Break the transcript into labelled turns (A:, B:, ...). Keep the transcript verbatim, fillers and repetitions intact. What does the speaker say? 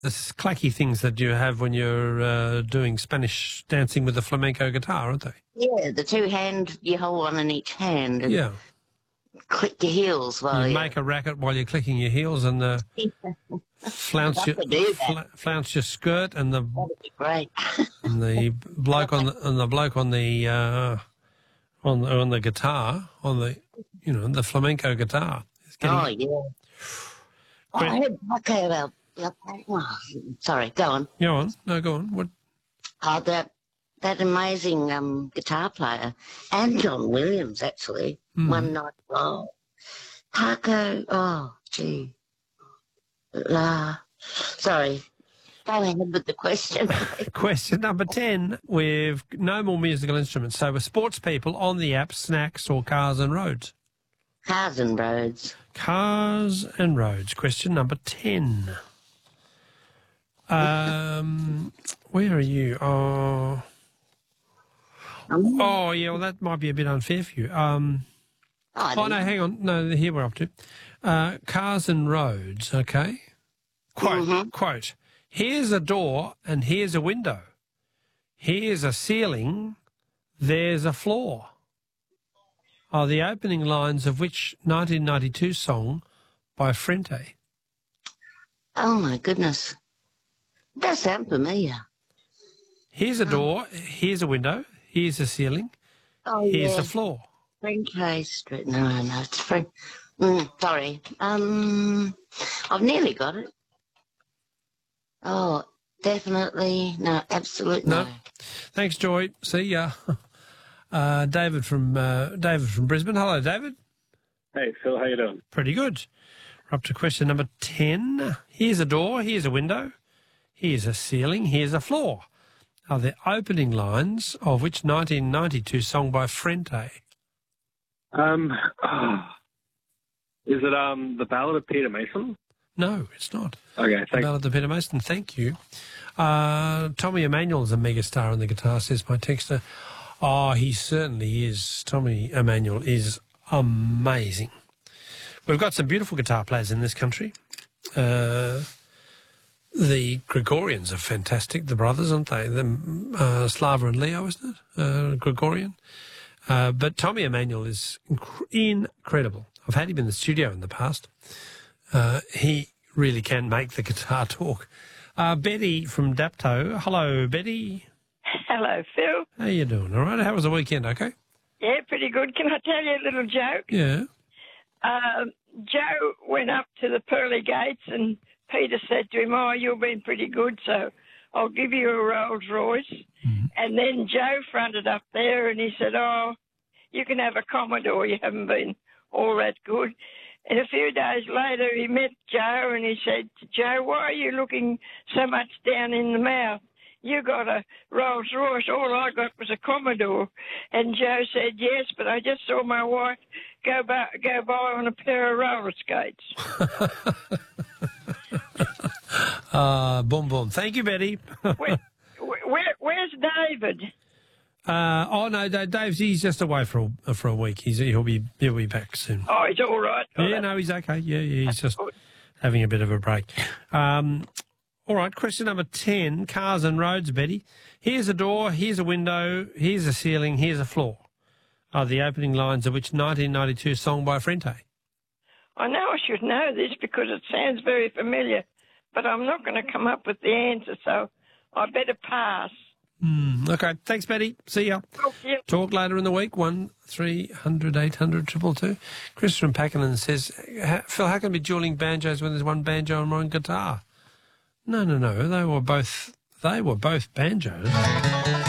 A: the clacky things that you have when you're uh, doing Spanish dancing with the flamenco guitar, aren't they?
B: Yeah, the two hand, you hold one in each hand and
A: Yeah.
B: click your heels while
A: You
B: you...
A: make a racket while you're clicking your heels and uh, flounce, your,
B: I'd love to do
A: fla- flounce your skirt and the
B: That'd be great.
A: and the bloke on the, and the bloke on the uh, on the, on the guitar on the you know the flamenco guitar. Is getting,
B: Oh, yeah. I heard okay about... Oh, sorry, go on.
A: Go on. No, go on. What?
B: Oh, that, that amazing um, guitar player, and John Williams, actually,
A: Mm.
B: one night. Oh, Paco, oh, gee. La. Sorry. Go ahead with the question.
A: Question number ten. We've no more musical instruments. So we're sports people on the app, snacks or cars and roads.
B: Cars and roads.
A: Cars and roads. Question number ten. Um, where are you? Oh,
B: Um,
A: oh yeah. Well, that might be a bit unfair for you. Um,
B: I
A: oh
B: don't
A: no,
B: know.
A: hang on. No, here we're up to uh, cars and roads. Okay. Quote.
B: Mhm.
A: Quote. Here's a door and here's a window. Here's a ceiling. There's a floor. Are the opening lines of which nineteen ninety-two song by Frente?
B: Oh, my goodness. That sounds familiar.
A: Here's a door, here's a window, here's a ceiling,
B: Oh,
A: here's
B: yeah.
A: a floor.
B: Frank Hay Street. No, no, it's Frank. Mm, sorry. Um, I've nearly got it. Oh, definitely. No, absolutely
A: No.
B: no.
A: Thanks, Joy. See ya. Uh, David from uh, David from Brisbane. Hello, David.
C: Hey, Phil, how you doing?
A: Pretty good. We're up to question number ten. Here's a door, here's a window, here's a ceiling, here's a floor. Are the opening lines of which nineteen ninety-two song by Frente?
C: Um, oh, is it um the Ballad of Peter Mason?
A: No, it's not.
C: Okay,
A: The
C: thanks.
A: Ballad of Peter Mason, thank you. Uh, Tommy Emmanuel's a megastar on the guitar, says my texter. Oh, he certainly is. Tommy Emmanuel is amazing. We've got some beautiful guitar players in this country. Uh, the Gregorians are fantastic, the brothers, aren't they? The, uh, Slava and Leo, isn't it? Uh, Gregorian. Uh, but Tommy Emmanuel is inc- incredible. I've had him in the studio in the past. Uh, he really can make the guitar talk. Uh, Betty from Dapto. Hello, Betty.
D: Hello, Phil.
A: How you doing? All right? How was the weekend? Okay?
D: Yeah, pretty good. Can I tell you a little joke?
A: Yeah.
D: Um, Joe went up to the pearly gates and Peter said to him, oh, you've been pretty good, so I'll give you a Rolls Royce.
A: Mm-hmm.
D: And then Joe fronted up there and he said, oh, you can have a Commodore. You haven't been all that good. And a few days later he met Joe and he said, Joe, why are you looking so much down in the mouth? You got a Rolls Royce. All I got was a Commodore. And Joe said, yes, but I just saw my wife go by, go by on a pair of roller skates.
A: uh, boom, boom. Thank you, Betty.
D: where, where, where's David?
A: uh, oh, no, Dave's he's just away for a, for a week. He's, he'll be he'll be back soon.
D: Oh, he's all right. Oh,
A: Yeah, no, he's okay. Yeah, yeah, he's just having a bit of a break. Um, all right, question number ten, cars and roads, Betty. Here's a door, here's a window, here's a ceiling, here's a floor. Are the opening lines of which nineteen ninety-two song by Frente?
D: I know I should know this because it sounds very familiar, but I'm not going to come up with the answer, so I better pass.
A: Mm, okay, thanks, Betty. See ya.
D: Talk to you.
A: Talk later in the week, one three hundred eight hundred two two. Chris from Pakenham says, Phil, how can I be dueling banjos when there's one banjo and one guitar? No, no, no, they were both, they were both banjos.